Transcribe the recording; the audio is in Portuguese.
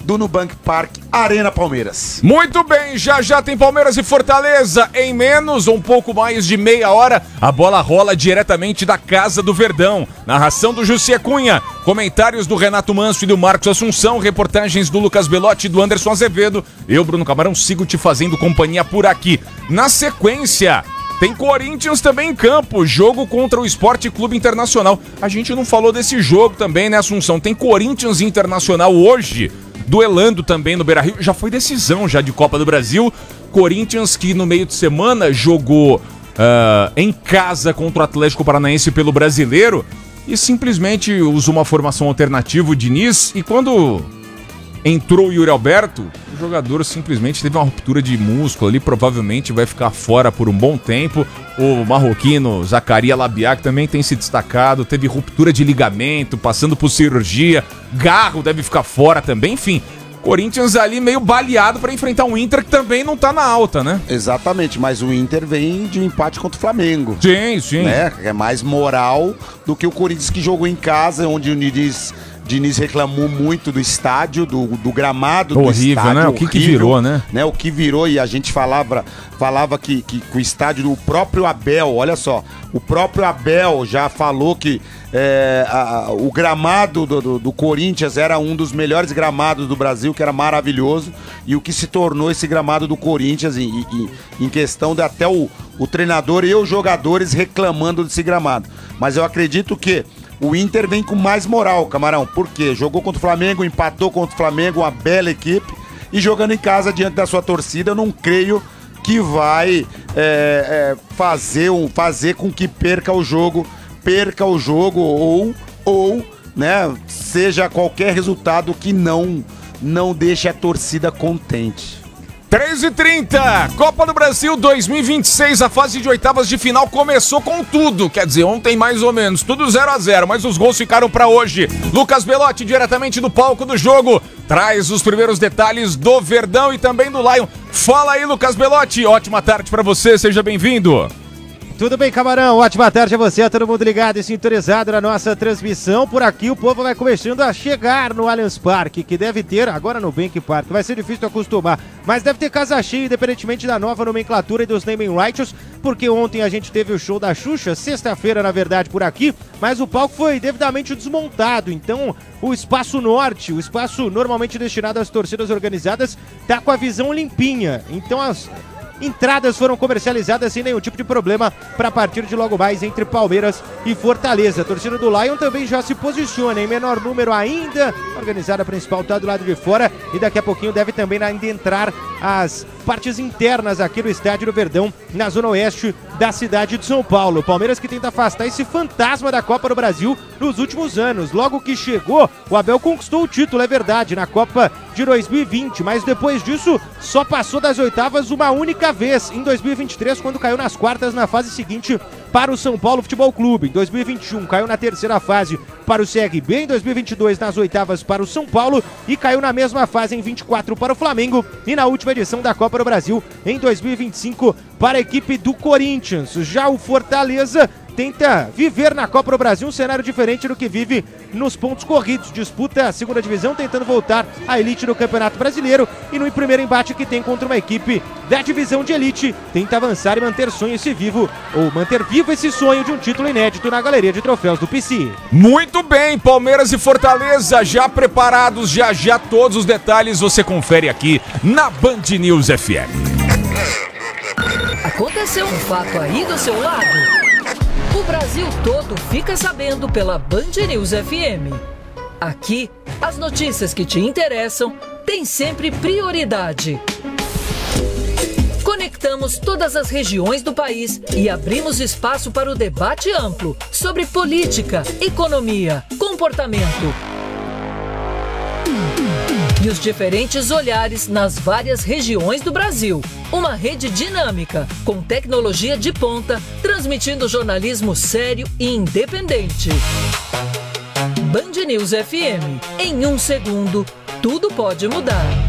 do Nubank Park Arena Palmeiras. Muito bem, já tem Palmeiras e Fortaleza em menos, um pouco mais de meia hora. A bola rola diretamente da Casa do Verdão. Narração do José Cunha, comentários do Renato Manso e do Marcos Assunção, reportagens do Lucas Belotti e do Anderson Azevedo. Eu, Bruno Camarão, sigo te fazendo companhia por aqui. Na sequência, tem Corinthians também em campo, jogo contra o Sport Clube Internacional. A gente não falou desse jogo também, né, Assunção? Tem Corinthians Internacional hoje, duelando também no Beira-Rio. Já foi decisão já de Copa do Brasil. Corinthians que no meio de semana jogou em casa contra o Atlético Paranaense pelo Brasileiro e simplesmente usou uma formação alternativa, o Diniz, e quando entrou o Yuri Alberto, o jogador simplesmente teve uma ruptura de músculo ali, provavelmente vai ficar fora por um bom tempo. O marroquino Zaccaria Labiak também tem se destacado, teve ruptura de ligamento, passando por cirurgia. Garro deve ficar fora também, enfim. Corinthians ali meio baleado para enfrentar um Inter que também não tá na alta, né? Exatamente, mas o Inter vem de um empate contra o Flamengo. Sim. Né? É mais moral do que o Corinthians que jogou em casa, onde o Diniz reclamou muito do estádio, do gramado do horrível, estádio. Né? O que virou, né? O que virou, e a gente falava que o estádio do próprio Abel, olha só, o próprio Abel já falou que o gramado do Corinthians era um dos melhores gramados do Brasil, que era maravilhoso, e o que se tornou esse gramado do Corinthians em questão de até o treinador e os jogadores reclamando desse gramado. Mas eu acredito que o Inter vem com mais moral, Camarão, porque jogou contra o Flamengo, empatou contra o Flamengo, uma bela equipe, e jogando em casa diante da sua torcida, eu não creio que vai fazer com que perca o jogo ou né, seja qualquer resultado que não deixe a torcida contente. 3h30, Copa do Brasil 2026, a fase de oitavas de final começou com tudo, quer dizer, ontem mais ou menos, tudo 0-0, mas os gols ficaram pra hoje. Lucas Belotti, diretamente do palco do jogo, traz os primeiros detalhes do Verdão e também do Lion. Fala aí, Lucas Belotti, ótima tarde pra você, seja bem-vindo. Tudo bem, Camarão? Ótima tarde a você, a todo mundo ligado e sintonizado na nossa transmissão. Por aqui o povo vai começando a chegar no Allianz Parque, que deve ter, agora no Nubank Park, vai ser difícil de acostumar, mas deve ter casa cheia, independentemente da nova nomenclatura e dos naming rights, porque ontem a gente teve o show da Xuxa, sexta-feira, na verdade, por aqui, mas o palco foi devidamente desmontado, então o espaço norte, o espaço normalmente destinado às torcidas organizadas, tá com a visão limpinha, então as entradas foram comercializadas sem nenhum tipo de problema para partir de logo mais entre Palmeiras e Fortaleza. A torcida do Lion também já se posiciona em menor número ainda. A organizada principal está do lado de fora e daqui a pouquinho deve também ainda entrar as partes internas aqui do Estádio do Verdão, na zona oeste da cidade de São Paulo. Palmeiras que tenta afastar esse fantasma da Copa do Brasil nos últimos anos. Logo que chegou, o Abel conquistou o título, é verdade, na Copa de 2020, mas depois disso só passou das oitavas uma única vez, em 2023, quando caiu nas quartas na fase seguinte para o São Paulo Futebol Clube. Em 2021 caiu na terceira fase para o CRB, em 2022 nas oitavas para o São Paulo e caiu na mesma fase em 24 para o Flamengo e na última edição da Copa do Brasil em 2025 para a equipe do Corinthians. Já o Fortaleza tenta viver na Copa do Brasil um cenário diferente do que vive nos pontos corridos. Disputa a segunda divisão, tentando voltar à elite do Campeonato Brasileiro e no primeiro embate que tem contra uma equipe da divisão de elite, tenta avançar e manter manter vivo esse sonho de um título inédito na galeria de troféus do PC. Muito bem, Palmeiras e Fortaleza já preparados, já todos os detalhes você confere aqui na Band News FM. Aconteceu um fato aí do seu lado? O Brasil todo fica sabendo pela Band News FM. Aqui, as notícias que te interessam têm sempre prioridade. Conectamos todas as regiões do país e abrimos espaço para o debate amplo sobre política, economia, comportamento e os diferentes olhares nas várias regiões do Brasil. Uma rede dinâmica, com tecnologia de ponta, transmitindo jornalismo sério e independente. Band News FM. Em um segundo, tudo pode mudar.